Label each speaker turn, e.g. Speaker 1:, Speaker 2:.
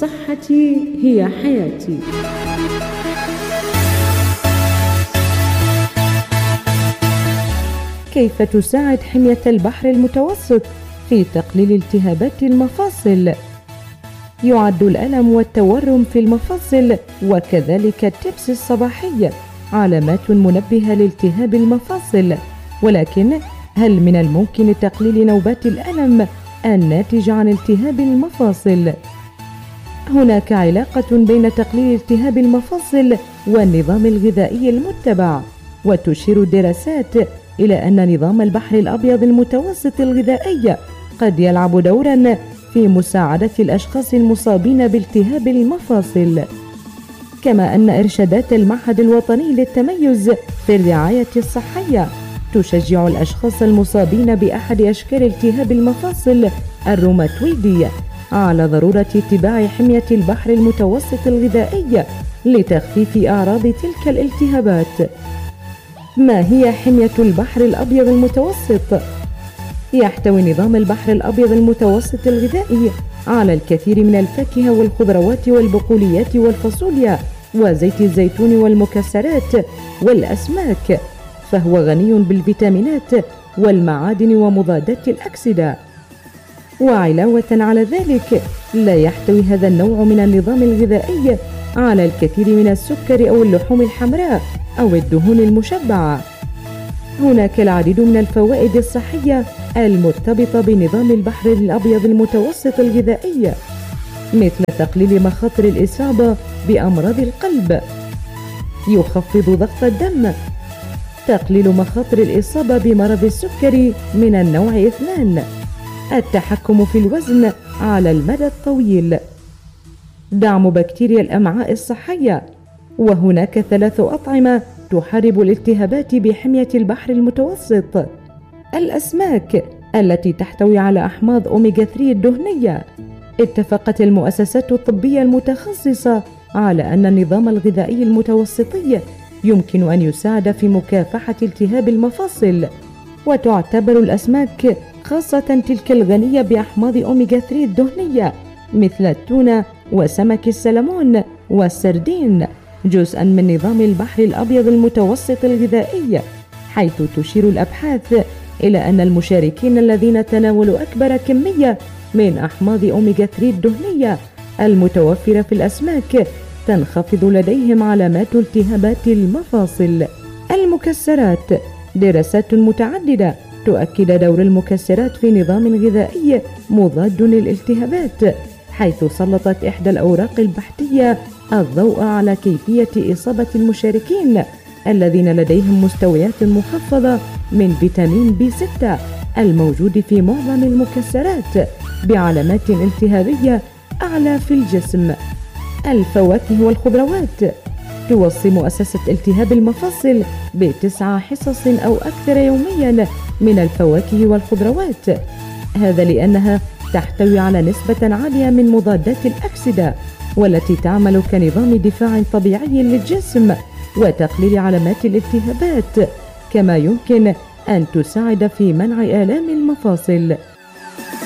Speaker 1: صحتي هي حياتي. كيف تساعد حمية البحر المتوسط في تقليل التهابات المفاصل؟ يعد الألم والتورم في المفاصل وكذلك التبس الصباحي علامات منبهة لالتهاب المفاصل، ولكن هل من الممكن تقليل نوبات الألم الناتجة عن التهاب المفاصل؟ هناك علاقة بين تقليل التهاب المفاصل والنظام الغذائي المتبع، وتشير الدراسات إلى أن نظام البحر الأبيض المتوسط الغذائي قد يلعب دورا في مساعدة الأشخاص المصابين بالتهاب المفاصل، كما أن إرشادات المعهد الوطني للتميز في الرعاية الصحية تشجع الأشخاص المصابين بأحد أشكال التهاب المفاصل الروماتويدي على ضرورة اتباع حمية البحر المتوسط الغذائي لتخفيف أعراض تلك الالتهابات. ما هي حمية البحر الأبيض المتوسط؟ يحتوي نظام البحر الأبيض المتوسط الغذائي على الكثير من الفاكهة والخضروات والبقوليات والفاصوليا وزيت الزيتون والمكسرات والأسماك، فهو غني بالفيتامينات والمعادن ومضادات الأكسدة. وعلاوة على ذلك لا يحتوي هذا النوع من النظام الغذائي على الكثير من السكر أو اللحوم الحمراء أو الدهون المشبعة. هناك العديد من الفوائد الصحية المرتبطة بنظام البحر الأبيض المتوسط الغذائي، مثل تقليل مخاطر الإصابة بأمراض القلب، يخفض ضغط الدم، تقليل مخاطر الإصابة بمرض السكري من النوع 2، التحكم في الوزن على المدى الطويل، دعم بكتيريا الأمعاء الصحية. وهناك 3 أطعمة تحارب الالتهابات بحمية البحر المتوسط: الأسماك التي تحتوي على أحماض أوميغا 3 الدهنية. اتفقت المؤسسات الطبية المتخصصة على أن النظام الغذائي المتوسطي يمكن أن يساعد في مكافحة التهاب المفاصل، وتعتبر الأسماك خاصة تلك الغنية بأحماض أوميغا 3 الدهنية مثل التونة وسمك السلمون والسردين جزءا من نظام البحر الأبيض المتوسط الغذائي، حيث تشير الأبحاث إلى أن المشاركين الذين تناولوا أكبر كمية من أحماض أوميغا 3 الدهنية المتوفرة في الأسماك تنخفض لديهم علامات التهابات المفاصل. المكسرات، دراسات متعددة تؤكد دور المكسرات في نظام غذائي مضاد للالتهابات، حيث سلطت إحدى الأوراق البحثية الضوء على كيفية إصابة المشاركين الذين لديهم مستويات مخفضة من فيتامين B6 الموجود في معظم المكسرات بعلامات التهابية أعلى في الجسم. الفواكه والخضروات، توصي مؤسسة التهاب المفاصل ب9 حصص أو أكثر يوميا من الفواكه والخضروات، هذا لأنها تحتوي على نسبة عالية من مضادات الأكسدة والتي تعمل كنظام دفاع طبيعي للجسم وتقليل علامات الالتهابات، كما يمكن أن تساعد في منع آلام المفاصل.